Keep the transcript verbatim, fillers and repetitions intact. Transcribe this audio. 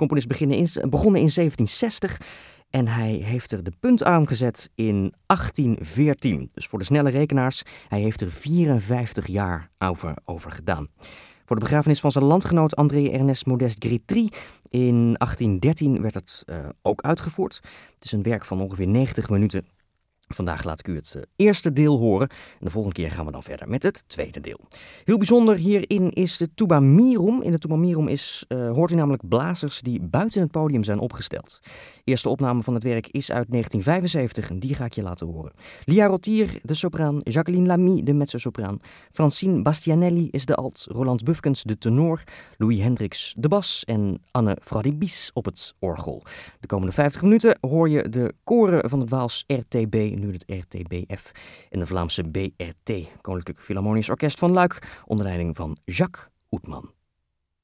componist beginnen in, begonnen in zeventienzestig en hij heeft er de punt aan gezet in achttien veertien. Dus voor de snelle rekenaars, hij heeft er vierenvijftig jaar over, over gedaan. Voor de begrafenis van zijn landgenoot André Ernest Modeste Grétry in achttien dertien werd het uh, ook uitgevoerd. Het is een werk van ongeveer negentig minuten. Vandaag laat ik u het uh, eerste deel horen en de volgende keer gaan we dan verder met het tweede deel. Heel bijzonder hierin is de tuba mirum. In de tuba mirum is, uh, hoort u namelijk blazers die buiten het podium zijn opgesteld. De eerste opname van het werk is uit negentien vijfenzeventig en die ga ik je laten horen. Lia Rottier, de sopraan, Jacqueline Lamy, de mezzosopraan, Francine Bastianelli is de alt, Roland Bufkens de tenor, Louis Hendricks de bas en Anne Fraudibis op het orgel. De komende vijftig minuten hoor je de koren van het Waals R T B, nu het R T B F en de Vlaamse B R T, Koninklijk Philharmonisch Orkest van Luik, onder leiding van Jacques Oetman.